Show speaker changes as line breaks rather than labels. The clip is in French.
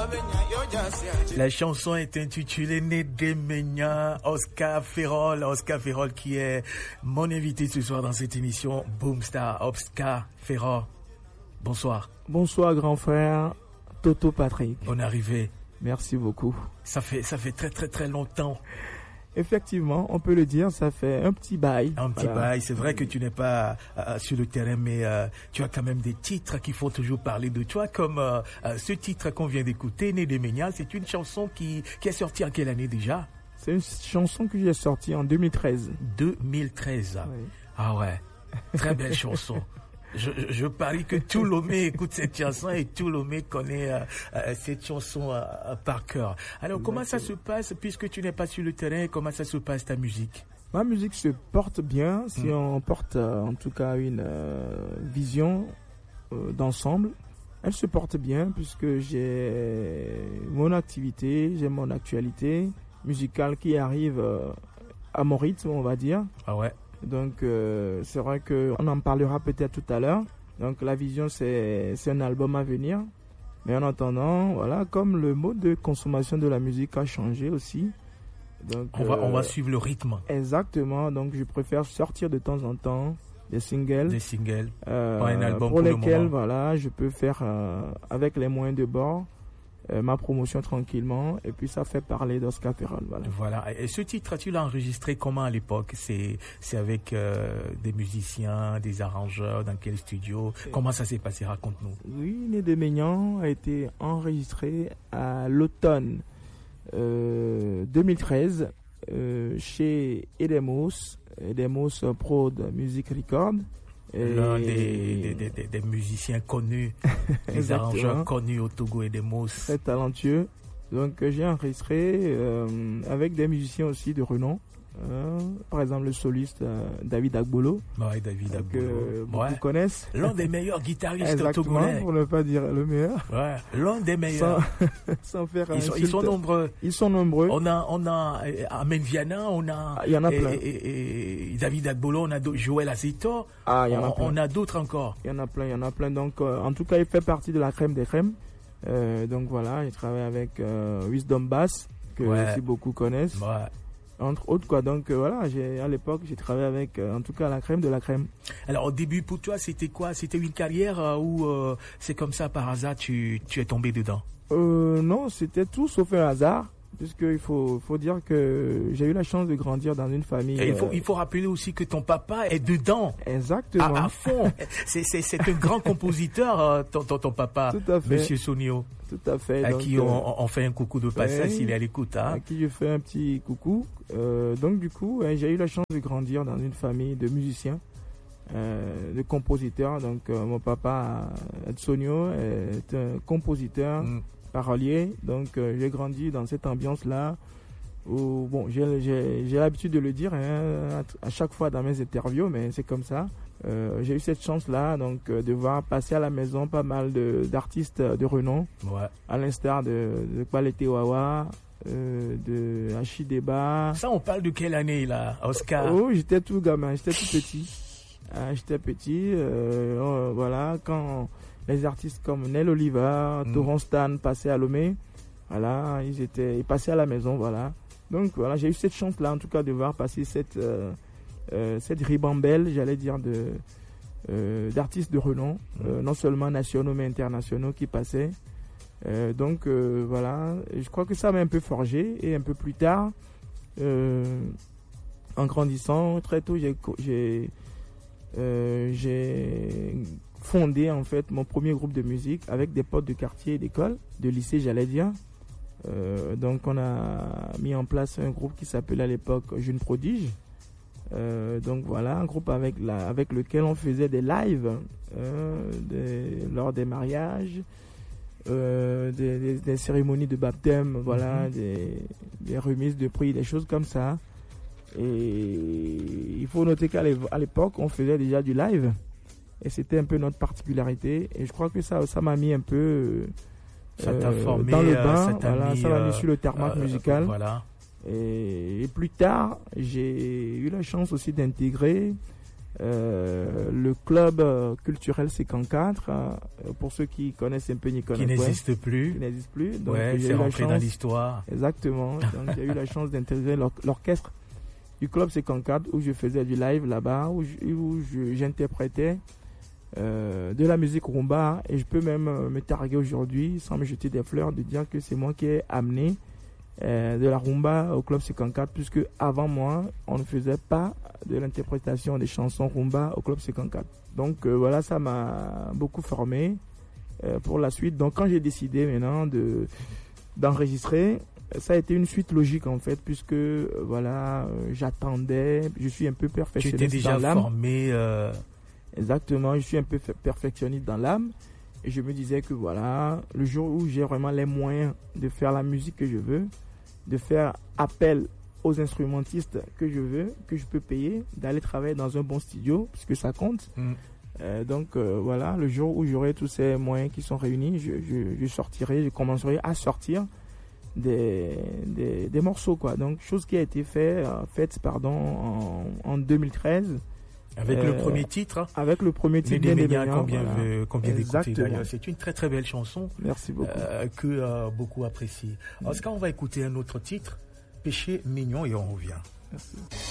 La chanson est intitulée Nedemenya, Oscar Ferrol. Oscar Ferrol qui est mon invité ce soir dans cette émission Boomstar. Oscar Ferrol, bonsoir.
Bonsoir grand frère Toto Patrick.
Bonne arrivée.
Merci beaucoup.
Ça fait très très très longtemps.
Effectivement, on peut le dire, ça fait un petit bail.
Un petit bail, c'est vrai que tu n'es pas sur le terrain, mais tu as quand même des titres qu'il faut toujours parler de toi, comme ce titre qu'on vient d'écouter, Nedemenya. C'est une chanson qui est sortie en quelle année déjà?
C'est une chanson que j'ai sortie en 2013.
2013.
Oui.
Ah ouais, très belle chanson. Je parie que tout Lomé écoute cette chanson et tout Lomé connaît cette chanson par cœur. Alors, comment ça se passe, puisque tu n'es pas sur le terrain, comment ça se passe ta musique?
Ma musique se porte bien, si on porte en tout cas une vision d'ensemble. Elle se porte bien puisque j'ai mon activité, j'ai mon actualité musicale qui arrive à mon rythme, on va dire.
Ah ouais.
Donc c'est vrai qu'on en parlera peut-être tout à l'heure. Donc la vision c'est un album à venir. Mais en attendant, voilà, comme le mode de consommation de la musique a changé aussi. Donc,
on va suivre le rythme.
Exactement, donc je préfère sortir de temps en temps des singles.
Des singles, pas un album
pour lesquels
le moment.
Voilà, je peux faire avec les moyens de bord. Ma promotion tranquillement et puis ça fait parler d'Oscar Ferrol.
Voilà. Et ce titre, tu l'as enregistré comment à l'époque? C'est avec des musiciens, des arrangeurs, dans quel studio? Comment ça s'est passé? Raconte-nous.
Oui, Nedemenya a été enregistré à l'automne 2013 chez Edemos Prod Music Record.
L'un des musiciens connus, des arrangeurs connus au Togo et des Mos.
Très talentueux. Donc j'ai enregistré avec des musiciens aussi de renom. Par exemple le soliste David Agbolo.
Ouais, David Agbolo.
Beaucoup connaissent.
L'un des meilleurs guitaristes togolais.
Pour ne pas dire le meilleur.
Ouais, l'un des meilleurs.
Sans faire
ils sont nombreux.
Ils sont nombreux.
On a Amen Viana, on a.
Il y en a plein.
Et David Agbolo, on a Joël Azito.
Il y en a plein.
On a d'autres encore.
Il y en a plein. Donc en tout cas, il fait partie de la crème des crèmes. Donc voilà, il travaille avec Wisdom Bass que aussi beaucoup connaissent.
Ouais.
Entre autres quoi, donc voilà, à l'époque j'ai travaillé avec en tout cas la crème de la crème.
Alors au début pour toi c'était quoi? C'était une carrière ou c'est comme ça par hasard tu es tombé dedans?
Non, c'était tout sauf un hasard. Puisqu'il faut dire que j'ai eu la chance de grandir dans une famille.
Et il faut rappeler aussi que ton papa est dedans.
Exactement.
À fond. C'est un grand compositeur, ton papa.
Tout à fait.
Monsieur Sonio.
Tout à fait.
À qui on fait un coucou de passage s'il est à l'écoute. Hein.
À qui je fais un petit coucou. Donc du coup, j'ai eu la chance de grandir dans une famille de musiciens, de compositeurs. Donc mon papa, Sonio, est un compositeur. Parolier, donc j'ai grandi dans cette ambiance-là où, bon, j'ai l'habitude de le dire à chaque fois dans mes interviews, mais c'est comme ça. J'ai eu cette chance-là, donc de voir passer à la maison pas mal d'artistes de renom, à l'instar de Kwalete Wawa, de Hachideba.
Ça, on parle de quelle année là, Oscar?
Oh, j'étais tout gamin, j'étais tout petit. J'étais petit, voilà, quand les artistes comme Nel Oliver, Torrent Stan passaient à Lomé, voilà, ils passaient à la maison, voilà. Donc voilà, j'ai eu cette chance-là, en tout cas, de voir passer cette ribambelle, j'allais dire, d'artistes de renom, non seulement nationaux mais internationaux qui passaient. Donc voilà, je crois que ça m'a un peu forgé et un peu plus tard, en grandissant, très tôt, j'ai fondé en fait mon premier groupe de musique avec des potes de quartier et d'école, de lycée j'allais dire. Donc on a mis en place un groupe qui s'appelait à l'époque Jeune Prodige. Donc voilà, un groupe avec lequel on faisait des lives lors des mariages, des cérémonies de baptême, voilà, des remises de prix, des choses comme ça. Et il faut noter qu'à l'époque on faisait déjà du live. Et c'était un peu notre particularité. Et je crois que ça m'a mis un peu
ça t'a formé,
dans le bain. Ça m'a mis sur le tarmac musical.
Voilà.
Et plus tard, j'ai eu la chance aussi d'intégrer le club culturel C44, pour ceux qui connaissent un peu Nicolas,
qui n'existe plus.
Donc,
ouais, c'est rentré dans l'histoire.
Exactement. Donc j'ai eu la chance d'intégrer l'orchestre du club C44 où je faisais du live là-bas, où j'interprétais de la musique rumba, et je peux même me targuer aujourd'hui, sans me jeter des fleurs, de dire que c'est moi qui ai amené de la rumba au club C44, puisque avant moi, on ne faisait pas de l'interprétation des chansons rumba au club C44. Donc voilà, ça m'a beaucoup formé pour la suite. Donc quand j'ai décidé maintenant d'enregistrer, ça a été une suite logique en fait, puisque voilà, j'attendais, je suis un peu perfectionniste.
Tu étais déjà formé
Exactement, je suis un peu perfectionniste dans l'âme, et je me disais que voilà, le jour où j'ai vraiment les moyens de faire la musique que je veux, de faire appel aux instrumentistes que je veux, que je peux payer, d'aller travailler dans un bon studio, parce que ça compte. Donc voilà, le jour où j'aurai tous ces moyens qui sont réunis, je commencerai à sortir des morceaux, quoi. Donc chose qui a été faite en 2013.
Avec le premier titre.
Avec le premier titre.
Qu'on vient d'écouter d'ailleurs. C'est une très très belle chanson.
Merci beaucoup.
Que beaucoup apprécient. Oscar, on va écouter un autre titre, Péché mignon, et on revient.
Merci.